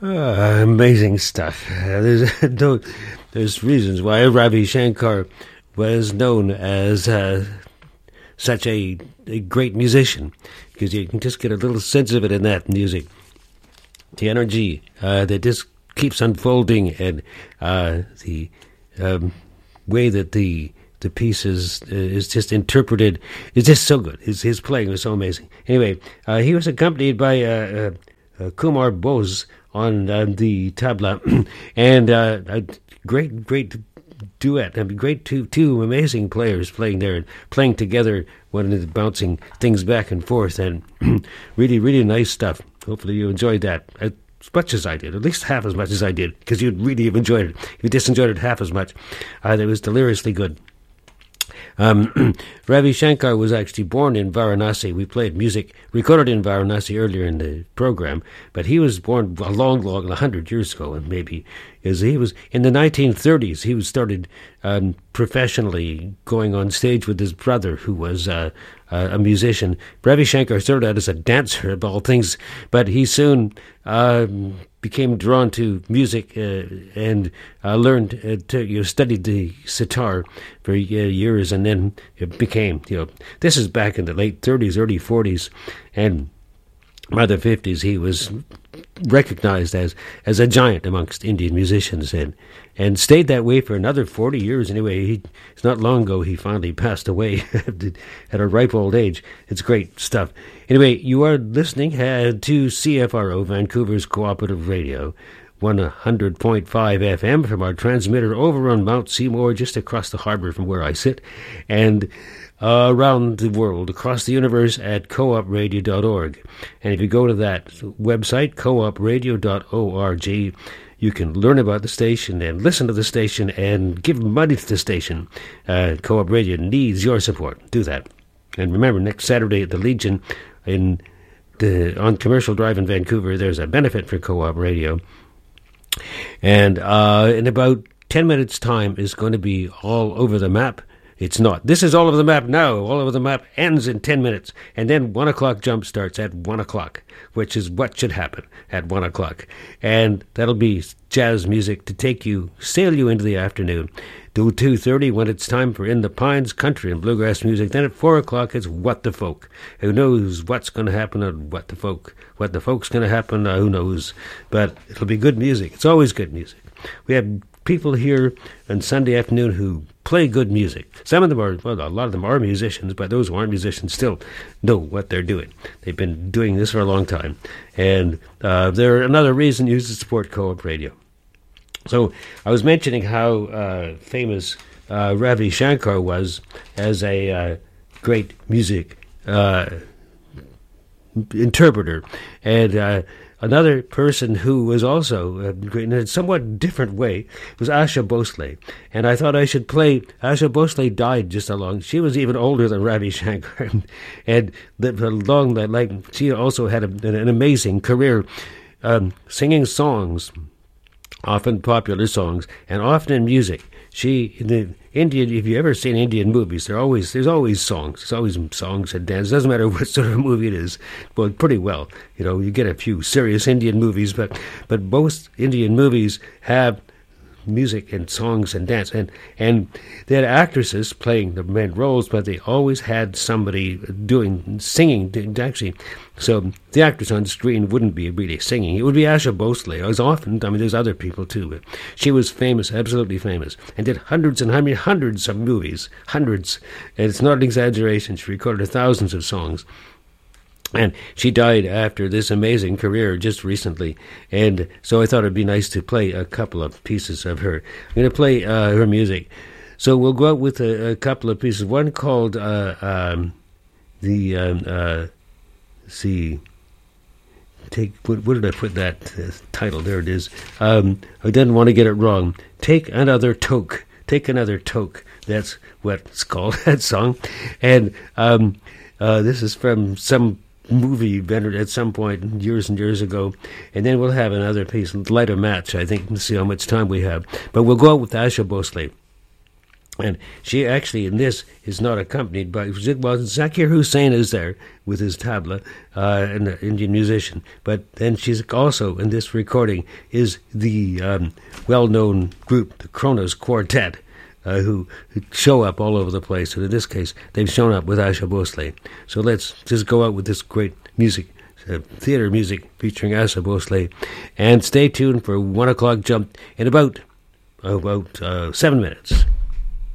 Amazing stuff. There's reasons why Ravi Shankar was known as such a great musician, because you can just get a little sense of it in that music. The energy that just keeps unfolding, and the way that the piece is just interpreted is just so good. His playing was so amazing. Anyway, he was accompanied by Kumar Bose on the tabla, and a great duet. I mean, great two amazing players playing there and playing together, one of bouncing things back and forth, and really nice stuff. Hopefully you enjoyed that as much as I did, at least half as much as I did, because you'd really have enjoyed it. If you just enjoyed it half as much, it was deliriously good. Ravi Shankar was actually born in Varanasi. We played music recorded in Varanasi earlier in the program, but he was born a long 100 years ago, and maybe as he was in the 1930s. He was started professionally going on stage with his brother, who was a musician. Ravi Shankar started out as a dancer of all things, but he soon became drawn to music and learned to studied the sitar for years, and then it became this is back in the late 30s, early 40s, and by the 50s he was recognized as a giant amongst Indian musicians, and stayed that way for another 40 years. Anyway, it's not long ago he finally passed away at a ripe old age. It's great stuff. Anyway, you are listening to CFRO, Vancouver's Cooperative Radio, 100.5 FM from our transmitter over on Mount Seymour, just across the harbor from where I sit, and around the world, across the universe at coopradio.org. And if you go to that website, coopradio.org, you can learn about the station and listen to the station and give money to the station. Co-op Radio needs your support. Do that. And remember, next Saturday at the Legion on Commercial Drive in Vancouver, there's a benefit for Co-op Radio. And in about 10 minutes' time is going to be All Over the Map. It's not. This is All Over the Map now. All Over the Map ends in 10 minutes. And then 1 o'clock jump starts at 1 o'clock, which is what should happen at 1 o'clock. And that'll be jazz music to sail you into the afternoon. Till 2:30 when it's time for In the Pines, country and bluegrass music. Then at 4 o'clock it's What the Folk. Who knows what's going to happen on What the Folk? What the Folk's going to happen, who knows? But it'll be good music. It's always good music. We have people here on Sunday afternoon who play good music. Some of them a lot of them are musicians, but those who aren't musicians still know what they're doing. They've been doing this for a long time. And they're another reason you should support Co-op Radio. So I was mentioning how famous Ravi Shankar was as a great music interpreter. And another person who was also great in a somewhat different way was Asha Bhosle. And I thought I should play. Asha Bhosle died just she was even older than Ravi Shankar. And she also had an amazing career singing songs, often popular songs, and often in music. In the Indian, if you ever seen Indian movies, there's always songs. There's always songs and dance. It doesn't matter what sort of movie it is. Well, pretty well. You get a few serious Indian movies, but most Indian movies have music and songs and dance, and they had actresses playing the main roles, but they always had somebody singing actually. So the actress on screen wouldn't be really singing. It would be Asha Bhosle. There's other people too, but she was famous, absolutely famous, and did hundreds of movies, hundreds. And it's not an exaggeration. She recorded thousands of songs. And she died after this amazing career just recently. And so I thought it'd be nice to play a couple of pieces of her. I'm going to play her music. So we'll go out with a couple of pieces. One called what did I put that title? There it is. I didn't want to get it wrong. Take Another Toke. Take Another Toke. That's what it's called, that song. And this is from some movie invented at some point years and years ago. And then we'll have another piece, lighter match, I think, to see how much time we have. But we'll go out with Asha Bhosle. And she actually, in this, is not accompanied by... Zakir Hussain is there with his tabla, an Indian musician. But then she's also, in this recording, is the well-known group, the Kronos Quartet, who show up all over the place. And in this case, they've shown up with Asha Bhosle. So let's just go out with this great music, theater music featuring Asha Bhosle. And stay tuned for 1 o'clock jump in about 7 minutes.